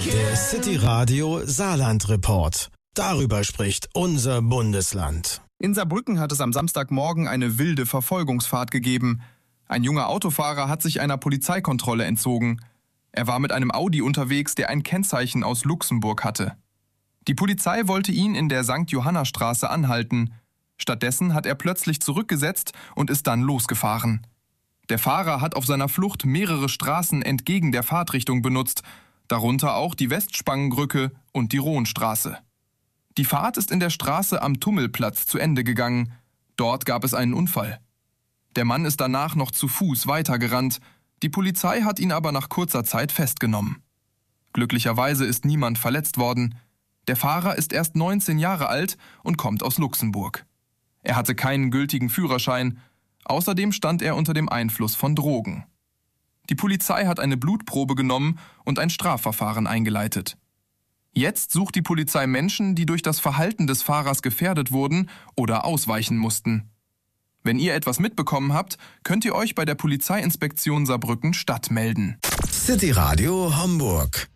Der City Radio Saarland Report. Darüber spricht unser Bundesland. In Saarbrücken hat es am Samstagmorgen eine wilde Verfolgungsfahrt gegeben. Ein junger Autofahrer hat sich einer Polizeikontrolle entzogen. Er war mit einem Audi unterwegs, der ein Kennzeichen aus Luxemburg hatte. Die Polizei wollte ihn in der St. Johanna-Straße anhalten. Stattdessen hat er plötzlich zurückgesetzt und ist dann losgefahren. Der Fahrer hat auf seiner Flucht mehrere Straßen entgegen der Fahrtrichtung benutzt, darunter auch die Westspangenbrücke und die Rohnstraße. Die Fahrt ist in der Straße am Tummelplatz zu Ende gegangen. Dort gab es einen Unfall. Der Mann ist danach noch zu Fuß weitergerannt. Die Polizei hat ihn aber nach kurzer Zeit festgenommen. Glücklicherweise ist niemand verletzt worden. Der Fahrer ist erst 19 Jahre alt und kommt aus Luxemburg. Er hatte keinen gültigen Führerschein. Außerdem stand er unter dem Einfluss von Drogen. Die Polizei hat eine Blutprobe genommen und ein Strafverfahren eingeleitet. Jetzt sucht die Polizei Menschen, die durch das Verhalten des Fahrers gefährdet wurden oder ausweichen mussten. Wenn ihr etwas mitbekommen habt, könnt ihr euch bei der Polizeiinspektion Saarbrücken Stadt melden. City Radio Homburg.